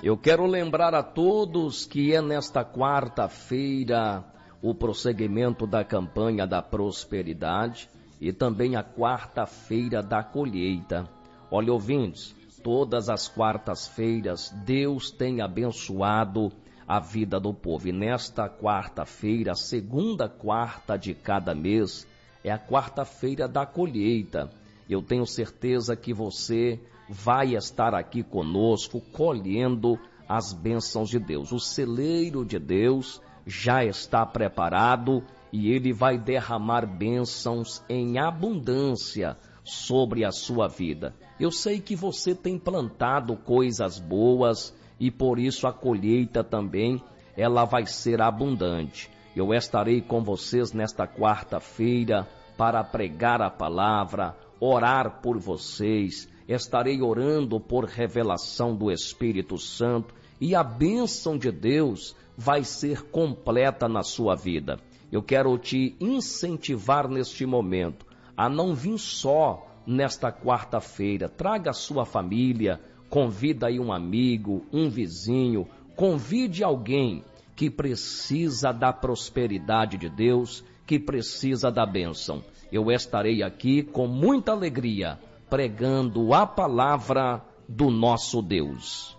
Eu quero lembrar a todos que é nesta quarta-feira o prosseguimento da campanha da prosperidade e também a quarta-feira da colheita. Olha, ouvintes, todas as quartas-feiras Deus tem abençoado a vida do povo. E nesta quarta-feira, a segunda quarta de cada mês, é a quarta-feira da colheita. Eu tenho certeza que você vai estar aqui conosco colhendo as bênçãos de Deus. O celeiro de Deus já está preparado e ele vai derramar bênçãos em abundância sobre a sua vida. Eu sei que você tem plantado coisas boas e por isso a colheita também ela vai ser abundante. Eu estarei com vocês nesta quarta-feira para pregar a palavra, orar por vocês. Estarei orando por revelação do Espírito Santo e a bênção de Deus vai ser completa na sua vida. Eu quero te incentivar neste momento a não vir só nesta quarta-feira. Traga a sua família, convida aí um amigo, um vizinho, convide alguém que precisa da prosperidade de Deus, que precisa da bênção. Eu estarei aqui com muita alegria, pregando a palavra do nosso Deus.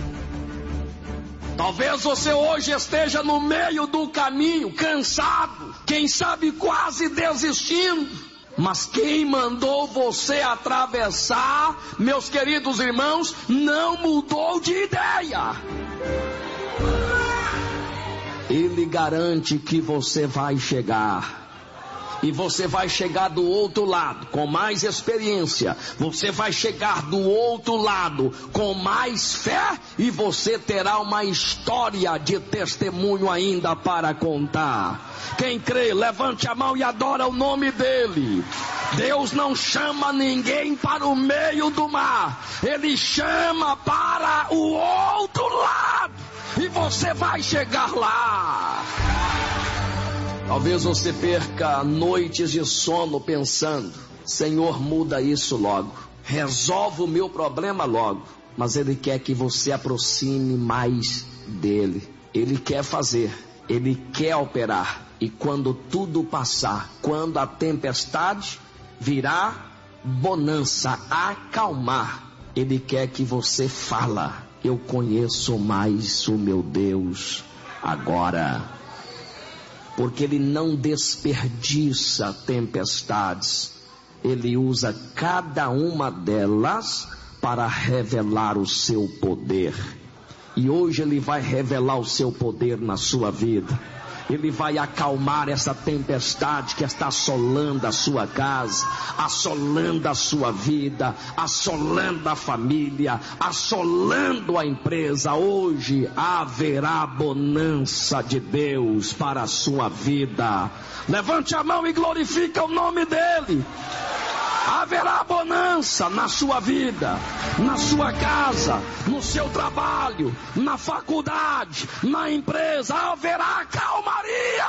Talvez você hoje esteja no meio do caminho, cansado, quem sabe quase desistindo. Mas quem mandou você atravessar, meus queridos irmãos, não mudou de ideia. Ele garante que você vai chegar. E você vai chegar do outro lado com mais experiência. Você vai chegar do outro lado com mais fé. E você terá uma história de testemunho ainda para contar. Quem crê, levante a mão e adora o nome dele. Deus não chama ninguém para o meio do mar. Ele chama para o outro lado. E você vai chegar lá. Talvez você perca noites de sono pensando: Senhor, muda isso logo, resolve o meu problema logo. Mas Ele quer que você aproxime mais dEle. Ele quer fazer, Ele quer operar. E quando tudo passar, quando a tempestade virá, bonança, acalmar, Ele quer que você fala: eu conheço mais o meu Deus agora. Porque Ele não desperdiça tempestades. Ele usa cada uma delas para revelar o seu poder. E hoje Ele vai revelar o seu poder na sua vida. Ele vai acalmar essa tempestade que está assolando a sua casa, assolando a sua vida, assolando a família, assolando a empresa. Hoje haverá bonança de Deus para a sua vida. Levante a mão e glorifique o nome dEle. Haverá bonança na sua vida, na sua casa, no seu trabalho, na faculdade, na empresa. Haverá calmaria.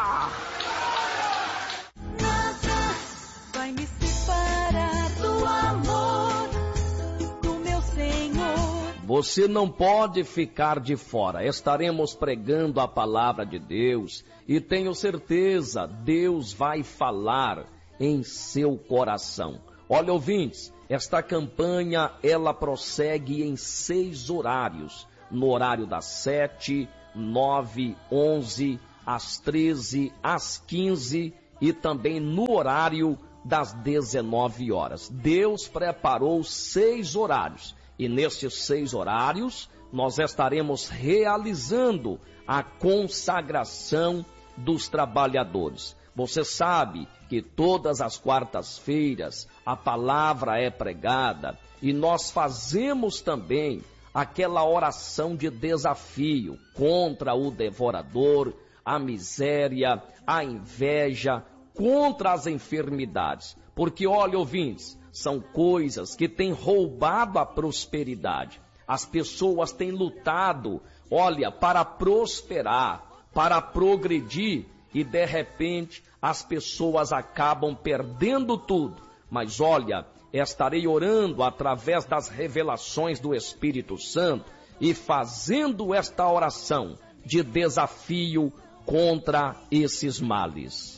Nada vai me separar do amor do meu Senhor. Você não pode ficar de fora. Estaremos pregando a palavra de Deus e tenho certeza, Deus vai falar em seu coração. Olha, ouvintes, esta campanha ela prossegue em 6 horários. No horário das 7, 9, 11, às 13, às 15 e também no horário das 19 horas. Deus preparou 6 horários e nesses 6 horários nós estaremos realizando a consagração dos trabalhadores. Você sabe que todas as quartas-feiras a palavra é pregada e nós fazemos também aquela oração de desafio contra o devorador, a miséria, a inveja, contra as enfermidades. Porque, olha, ouvintes, são coisas que têm roubado a prosperidade. As pessoas têm lutado, olha, para prosperar, para progredir, e de repente as pessoas acabam perdendo tudo. Mas olha, estarei orando através das revelações do Espírito Santo e fazendo esta oração de desafio contra esses males.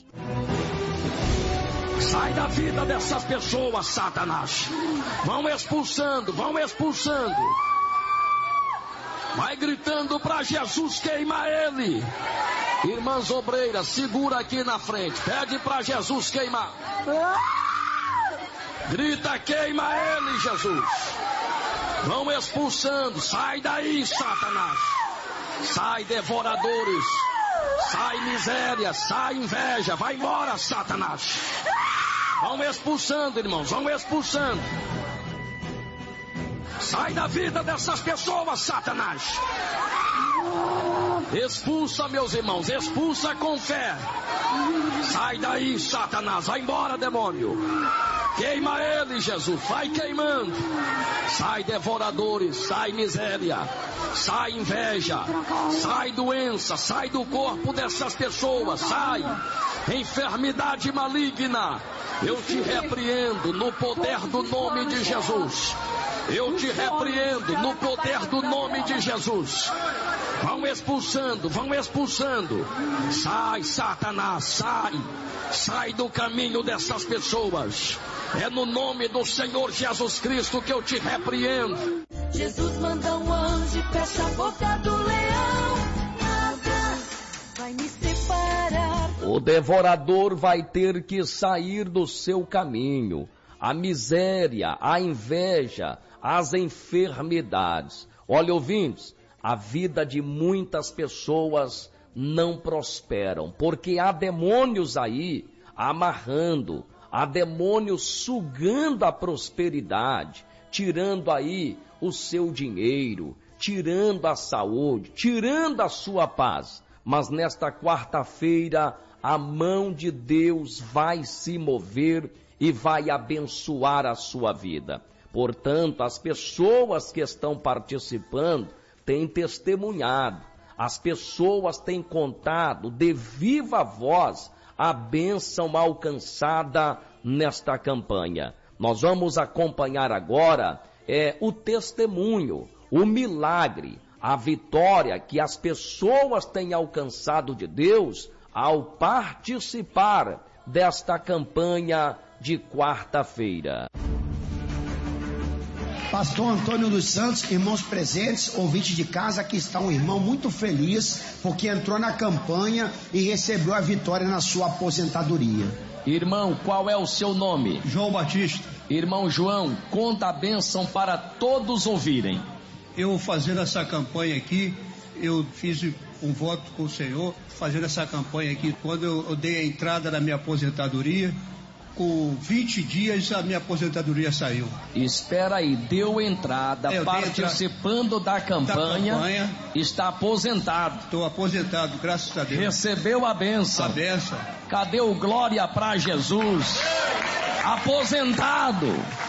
Sai da vida dessas pessoas, Satanás. Vão expulsando, vão expulsando. Vai gritando para Jesus, queima ele. Irmãs obreiras, segura aqui na frente. Pede para Jesus queimar. Grita, queima ele, Jesus. Vão expulsando. Sai daí, Satanás. Sai, devoradores. Sai, miséria. Sai, inveja. Vai embora, Satanás. Vão expulsando, irmãos. Vão expulsando. Sai da vida dessas pessoas, Satanás. Expulsa, meus irmãos, expulsa com fé. Sai daí, Satanás, vai embora, demônio. Queima ele, Jesus, vai queimando. Sai, devoradores, sai, miséria. Sai, inveja. Sai, doença, sai do corpo dessas pessoas. Sai, enfermidade maligna. Eu te repreendo no poder do nome de Jesus. Eu te repreendo no poder do nome de Jesus. Vão expulsando, vão expulsando. Sai, Satanás, sai. Sai do caminho dessas pessoas. É no nome do Senhor Jesus Cristo que eu te repreendo. Jesus manda um anjo e fecha a boca do leão. Nada vai me separar. O devorador vai ter que sair do seu caminho. A miséria, a inveja, as enfermidades. Olha, ouvintes, a vida de muitas pessoas não prosperam, porque há demônios aí amarrando, há demônios sugando a prosperidade, tirando aí o seu dinheiro, tirando a saúde, tirando a sua paz. Mas nesta quarta-feira, a mão de Deus vai se mover e vai abençoar a sua vida. Portanto, as pessoas que estão participando têm testemunhado, as pessoas têm contado de viva voz a bênção alcançada nesta campanha. Nós vamos acompanhar agora o testemunho, o milagre, a vitória que as pessoas têm alcançado de Deus ao participar desta campanha de quarta-feira. Pastor Antônio dos Santos, irmãos presentes, ouvintes de casa, aqui está um irmão muito feliz porque entrou na campanha e recebeu a vitória na sua aposentadoria. Irmão, qual é o seu nome? João Batista. Irmão João, conta a bênção para todos ouvirem. Eu fazendo essa campanha aqui, eu fiz um voto com o Senhor, fazendo essa campanha aqui, quando eu dei a entrada na minha aposentadoria, com 20 dias a minha aposentadoria saiu. Espera aí, deu entrada, participando da campanha, está aposentado. Estou aposentado, graças a Deus. Recebeu a bênção. A bênção. Cadê o glória para Jesus? Aposentado.